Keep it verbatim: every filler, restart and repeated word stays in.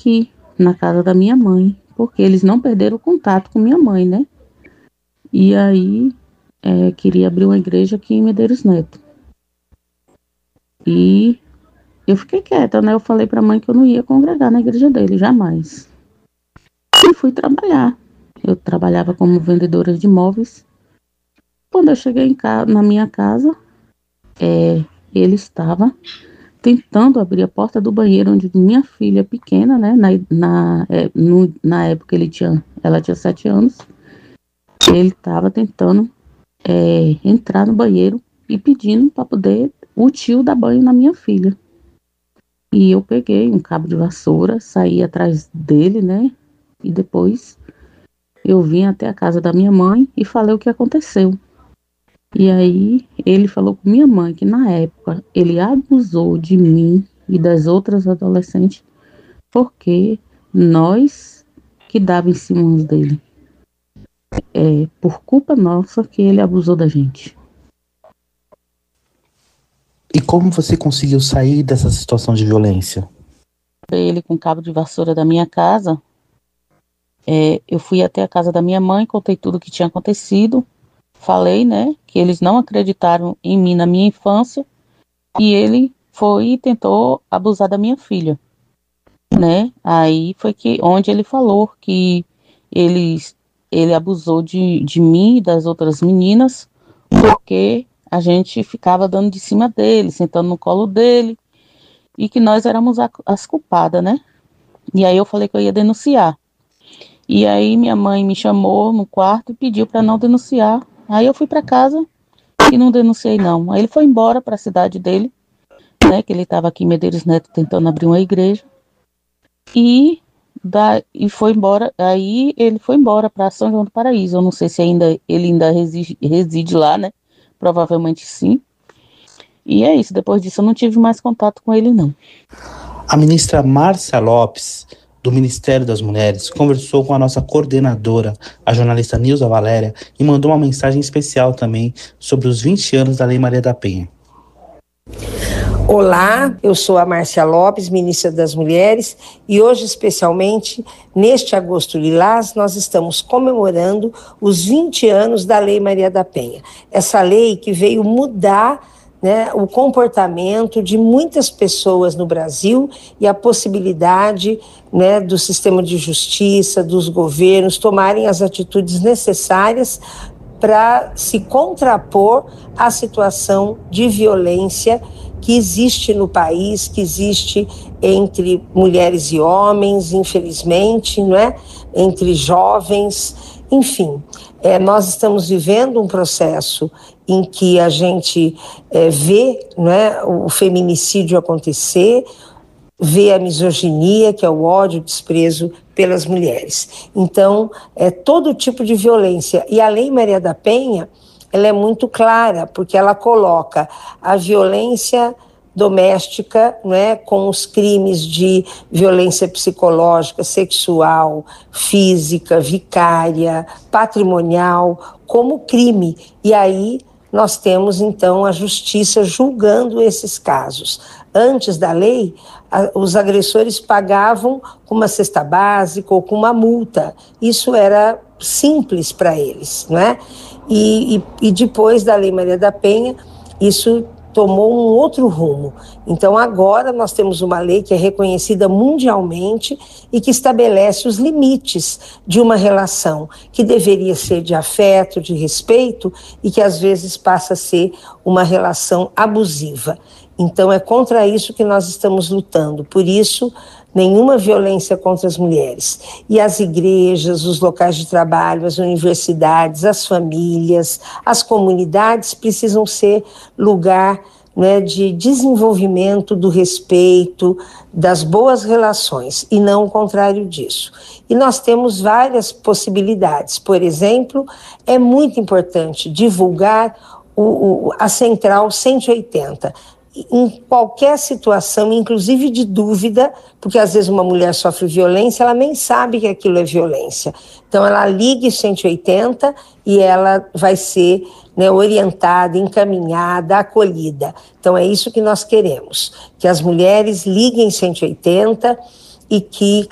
aqui, na casa da minha mãe, porque eles não perderam o contato com minha mãe, né? E aí, é, queria abrir uma igreja aqui em Medeiros Neto. E eu fiquei quieta, né? Eu falei pra mãe que eu não ia congregar na igreja dele, jamais. E fui trabalhar. Eu trabalhava como vendedora de imóveis. Quando eu cheguei em ca- na minha casa, é, ele estava tentando abrir a porta do banheiro onde minha filha pequena, né? Na, na, é, no- na época ele tinha, ela tinha sete anos. Ele estava tentando é, entrar no banheiro e pedindo para poder o tio dar banho na minha filha. E eu peguei um cabo de vassoura, saí atrás dele, né? E depois eu vim até a casa da minha mãe e falei o que aconteceu. E aí ele falou com minha mãe que na época ele abusou de mim e das outras adolescentes porque nós que dava em cima dele. É por culpa nossa que ele abusou da gente. E como você conseguiu sair dessa situação de violência? Ele com cabo de vassoura da minha casa. É, eu fui até a casa da minha mãe, contei tudo o que tinha acontecido. Falei, né, que eles não acreditaram em mim na minha infância. E ele foi e tentou abusar da minha filha, né? Aí foi que onde ele falou que ele, ele abusou de, de mim e das outras meninas porque a gente ficava dando de cima dele, sentando no colo dele e que nós éramos a, as culpadas, né? E aí eu falei que eu ia denunciar. E aí minha mãe me chamou no quarto e pediu para não denunciar. Aí eu fui para casa e não denunciei não. Aí ele foi embora para a cidade dele, né, que ele estava aqui em Medeiros Neto tentando abrir uma igreja, e, da, e foi embora, aí ele foi embora para São João do Paraíso. Eu não sei se ainda ele ainda reside, reside lá, né? Provavelmente sim. E é isso, depois disso eu não tive mais contato com ele não. A ministra Márcia Lopes, do Ministério das Mulheres, conversou com a nossa coordenadora, a jornalista Nilza Valéria, e mandou uma mensagem especial também sobre os vinte anos da Lei Maria da Penha. Olá, eu sou a Márcia Lopes, ministra das Mulheres, e hoje, especialmente, neste agosto lilás, nós estamos comemorando os vinte anos da Lei Maria da Penha. Essa lei que veio mudar, né, o comportamento de muitas pessoas no Brasil e a possibilidade, né, do sistema de justiça, dos governos tomarem as atitudes necessárias para se contrapor à situação de violência que existe no país, que existe entre mulheres e homens, infelizmente, não é? Entre jovens, enfim. É, nós estamos vivendo um processo em que a gente é, vê, não é, o feminicídio acontecer, vê a misoginia, que é o ódio, o desprezo pelas mulheres. Então, é todo tipo de violência. E a Lei Maria da Penha, ela é muito clara, porque ela coloca a violência doméstica, né, com os crimes de violência psicológica, sexual, física, vicária, patrimonial, como crime. E aí nós temos, então, a justiça julgando esses casos. Antes da lei, a, os agressores pagavam com uma cesta básica ou com uma multa. Isso era simples para eles, não é? E, e, e depois da Lei Maria da Penha, isso tomou um outro rumo. Então agora nós temos uma lei que é reconhecida mundialmente e que estabelece os limites de uma relação que deveria ser de afeto, de respeito e que às vezes passa a ser uma relação abusiva. Então é contra isso que nós estamos lutando. Por isso, nenhuma violência contra as mulheres. E as igrejas, os locais de trabalho, as universidades, as famílias, as comunidades precisam ser lugar, né, de desenvolvimento do respeito, das boas relações, e não o contrário disso. E nós temos várias possibilidades. Por exemplo, é muito importante divulgar o, o, a Central cento e oitenta. Em qualquer situação, inclusive de dúvida, porque às vezes uma mulher sofre violência, ela nem sabe que aquilo é violência. Então ela liga cento e oitenta e ela vai ser, né, orientada, encaminhada, acolhida. Então é isso que nós queremos, que as mulheres liguem cento e oitenta e que